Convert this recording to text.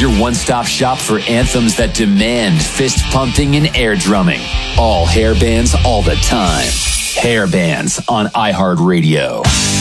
your one-stop shop for anthems that demand fist pumping and air drumming. All hair bands all the time. Hair bands on iHeartRadio.